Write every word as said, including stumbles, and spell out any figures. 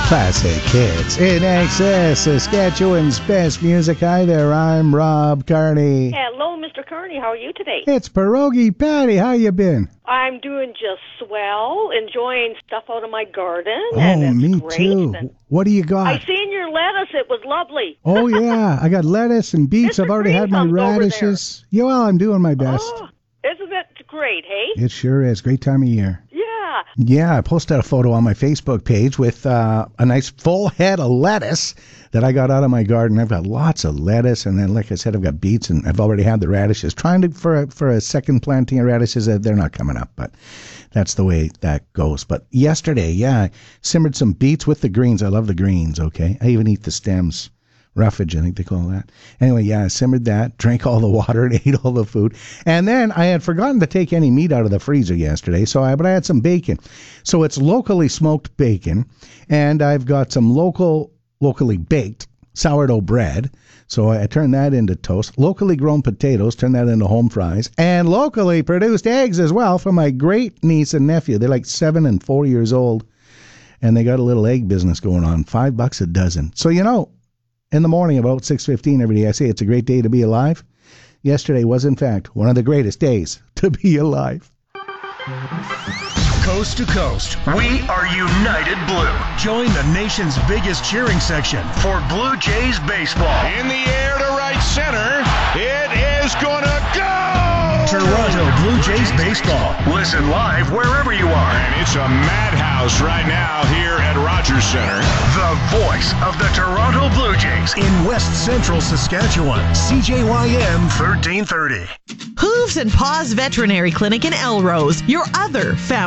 Classic hits in excess, Saskatchewan's best music. Hi there, I'm Rob Carney. Hello, Mister Carney. How are you today? It's Pierogi Patty. How you been? I'm doing just swell, enjoying stuff out of my garden. Oh, and it's me great. too. And what do you got? I seen your lettuce. It was lovely. Oh, yeah. I got lettuce and beets. Mister I've already Green had my comes over radishes. Yeah, well, I'm doing my best. Oh, isn't it great, hey? It sure is. Great time of year. Yeah. Yeah, I posted a photo on my Facebook page with uh, a nice full head of lettuce that I got out of my garden. I've got lots of lettuce, and then, like I said, I've got beets, and I've already had the radishes. Trying to for a, for a second planting of radishes, uh, they're not coming up, but that's the way that goes. But yesterday, yeah, I simmered some beets with the greens. I love the greens, okay? I even eat the stems. Roughage, I think they call that. Anyway, yeah, I simmered that, drank all the water, and ate all the food. And then I had forgotten to take any meat out of the freezer yesterday, so I but I had some bacon. So it's locally smoked bacon, and I've got some local, locally baked sourdough bread. So I turned that into toast. Locally grown potatoes, turned that into home fries, and locally produced eggs as well from my great niece and nephew. They're like seven and four years old, and they got a little egg business going on. Five bucks a dozen. So you know. In the morning, about six fifteen every day, I say it's a great day to be alive. Yesterday was, in fact, one of the greatest days to be alive. Coast to coast, we are United Blue. Join the nation's biggest cheering section for Blue Jays baseball. In the air to right center, it is gonna go! Toronto Blue Jays baseball. Listen live wherever you are. And it's a madhouse right now here at Rogers Center. The voice of the Toronto Blue Jays in West Central Saskatchewan. C J Y M thirteen thirty. Hooves and Paws Veterinary Clinic in Elrose, your other family